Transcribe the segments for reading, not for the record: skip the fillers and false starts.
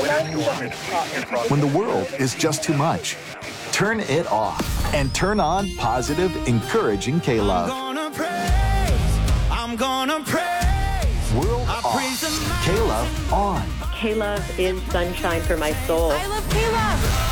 When the world is just too much, turn it off and turn on positive, encouraging K-Love. I'm gonna praise. World off. K-Love on. K-Love is sunshine for my soul. I love K-Love.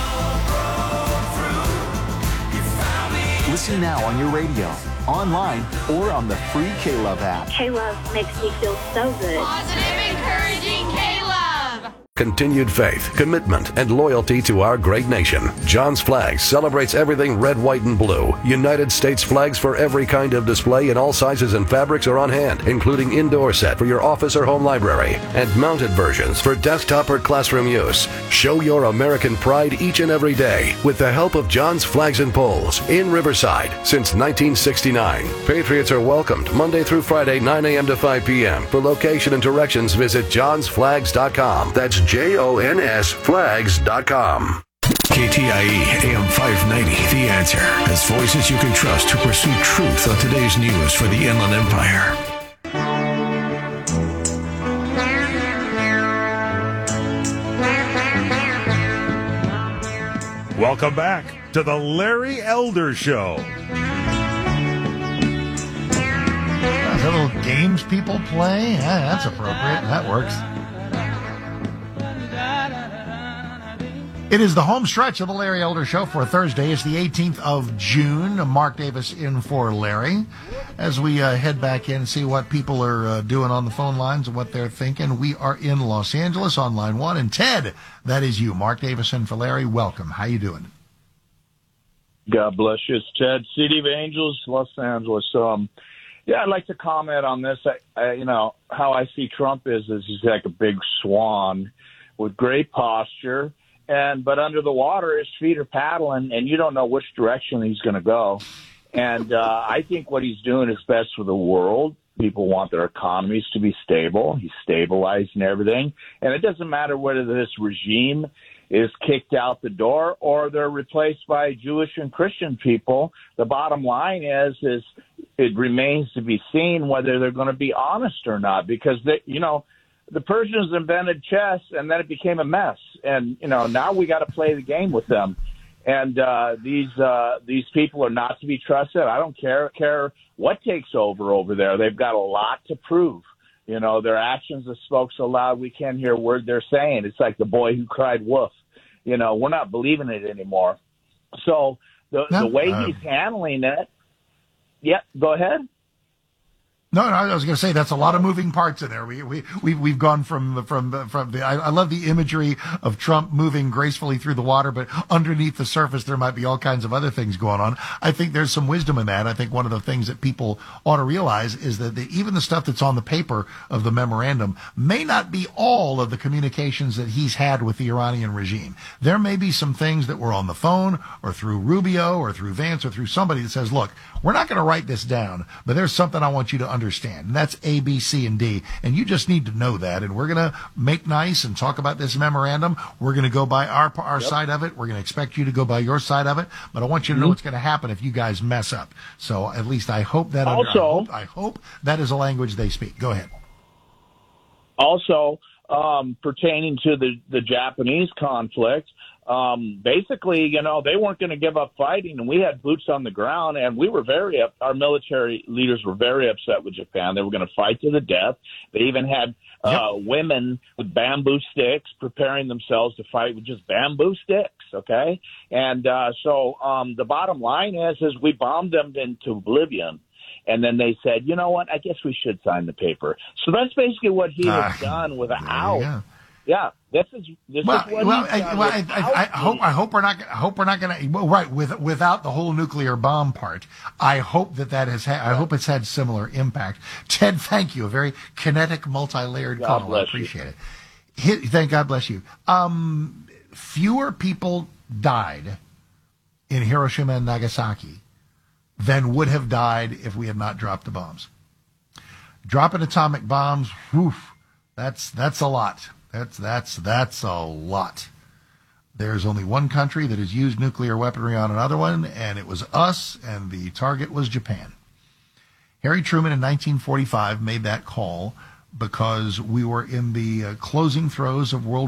Listen now on your radio, online, or on the free K-Love app. K-Love makes me feel so good. Positive, encouraging K-Love. Continued faith, commitment, and loyalty to our great nation. John's Flags celebrates everything red, white, and blue. United States flags for every kind of display in all sizes and fabrics are on hand, including indoor set for your office or home library, and mounted versions for desktop or classroom use. Show your American pride each and every day with the help of John's Flags and Poles in Riverside since 1969. Patriots are welcomed Monday through Friday, 9 a.m. to 5 p.m. For location and directions, visit johnsflags.com. That's JONS flags.com. KTIE AM 590, The Answer, has voices you can trust to pursue truth on today's news for the Inland Empire. Welcome back to the Larry Elder Show. Those little games people play? Yeah, that's appropriate. That works. It is the home stretch of the Larry Elder Show for Thursday. It's the 18th of June. Mark Davis in for Larry. As we head back in and see what people are doing on the phone lines and what they're thinking, we are in Los Angeles on line one. And Ted, that is you. Mark Davis in for Larry. Welcome. How you doing? God bless you. It's Ted, City of Angels, Los Angeles. Yeah, I'd like to comment on this. How I see Trump is he's like a big swan with great posture. But under the water, his feet are paddling, and you don't know which direction he's going to go. And I think what he's doing is best for the world. People want their economies to be stable. He's stabilizing everything. And it doesn't matter whether this regime is kicked out the door or they're replaced by Jewish and Christian people. The bottom line is it remains to be seen whether they're going to be honest or not, because the Persians invented chess, and then it became a mess. And, now we got to play the game with them. And these people are not to be trusted. I don't care what takes over there. They've got a lot to prove. Their actions have spoke so loud we can't hear a word they're saying. It's like the boy who cried wolf. We're not believing it anymore. So the way he's handling it, yeah, go ahead. No, I was going to say that's a lot of moving parts in there. We've gone from the. I love the imagery of Trump moving gracefully through the water, but underneath the surface there might be all kinds of other things going on. I think there's some wisdom in that. I think one of the things that people ought to realize is that even the stuff that's on the paper of the memorandum may not be all of the communications that he's had with the Iranian regime. There may be some things that were on the phone or through Rubio or through Vance or through somebody that says, look, we're not going to write this down, but there's something I want you to understand. And that's A, B, C, and D. And you just need to know that. And we're going to make nice and talk about this memorandum. We're going to go by our side of it. We're going to expect you to go by your side of it. But I want you to know what's going to happen if you guys mess up. So at least I hope that I hope that is a language they speak. Go ahead. Also, pertaining to the Japanese conflict, basically, they weren't going to give up fighting, and we had boots on the ground, and we were our military leaders were very upset with Japan. They were going to fight to the death. They even had women with bamboo sticks preparing themselves to fight with just bamboo sticks, okay? And so the bottom line is we bombed them into oblivion. And then they said, you know what, I guess we should sign the paper. So that's basically what he has done without. Yeah, this is what he's done. I hope we're not going to right without the whole nuclear bomb part. I hope that has I hope it's had similar impact. Ted, thank you. A very kinetic, multi-layered call. I appreciate it. Thank God bless you. Fewer people died in Hiroshima and Nagasaki than would have died if we had not dropped the bombs. Dropping atomic bombs, that's a lot. That's a lot. There's only one country that has used nuclear weaponry on another one, and it was us, and the target was Japan. Harry Truman in 1945 made that call because we were in the closing throes of World